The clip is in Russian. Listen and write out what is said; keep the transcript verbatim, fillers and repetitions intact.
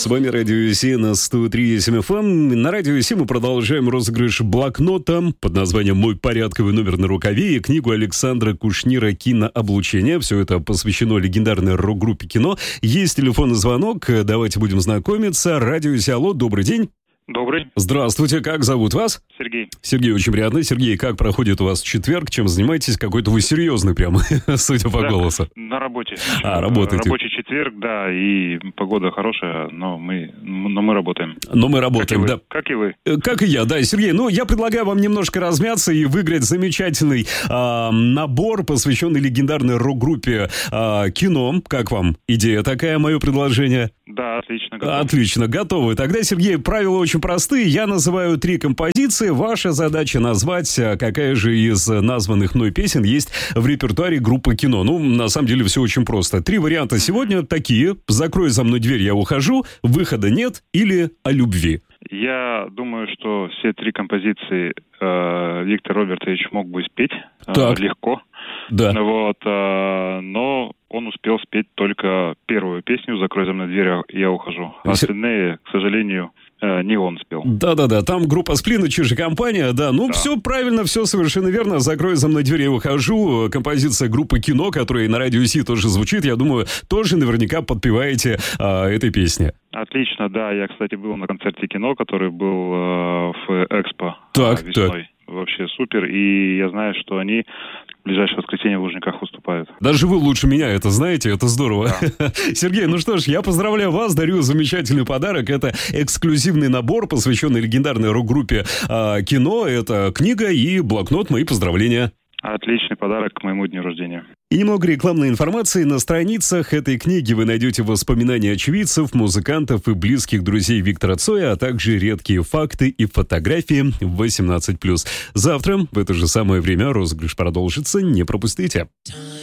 С вами Радио СИ на сто три и семь эф эм. На Радио СИ мы продолжаем розыгрыш блокнота под названием «Мой порядковый номер на рукаве» и книгу Александра Кушнира «Кинооблучение». Все это посвящено легендарной рок-группе «Кино». Есть телефонный звонок, давайте будем знакомиться. Радио СИ, алло, добрый день. Добрый. Здравствуйте, как зовут вас? Сергей. Сергей, очень приятно. Сергей, как проходит у вас четверг? Чем занимаетесь? Какой-то вы серьезный прямо, судя по да, голосу. На работе. А, работаете. Рабочий четверг, да, и погода хорошая, но мы, но мы работаем. Но мы работаем, как да. Как и вы. Как и я, да, Сергей. Ну, я предлагаю вам немножко размяться и выиграть замечательный э, набор, посвященный легендарной рок-группе э, «Кино». Как вам идея такая, мое предложение? Да, отлично. Готов. Отлично, готовы. Тогда, Сергей, правила очень простые. Я называю три композиции. Ваша задача назвать, какая же из названных мной песен есть в репертуаре группы «Кино». Ну, на самом деле, все очень просто. Три варианта сегодня такие. «Закрой за мной дверь, я ухожу», «Выхода нет» или «О любви». Я думаю, что все три композиции э, Виктор Робертович мог бы спеть э, легко. Да. Вот, э, но он успел спеть только первую песню «Закрой за мной дверь, я ухожу». А остальные, к сожалению, э, не он спел. Да-да-да, там группа «Сплин» и «Чижа компания», да. Ну, да. Все правильно, все совершенно верно. «Закрой за мной дверь, я ухожу». Композиция группы «Кино», которая на Радио СИ тоже звучит. Я думаю, тоже наверняка подпеваете а, этой песне. Отлично, да. Я, кстати, был на концерте «Кино», который был э, в Экспо так, весной. Так. Вообще супер. И я знаю, что они в ближайшее воскресенье в Лужниках выступают. Даже вы лучше меня это знаете, это здорово. Да. Сергей, ну что ж, я поздравляю вас, дарю замечательный подарок. Это эксклюзивный набор, посвященный легендарной рок-группе э, «Кино». Это книга и блокнот. Мои поздравления. Отличный подарок к моему дню рождения. И немного рекламной информации. На страницах этой книги вы найдете воспоминания очевидцев, музыкантов и близких друзей Виктора Цоя, а также редкие факты и фотографии восемнадцать плюс. Завтра в это же самое время розыгрыш продолжится. Не пропустите.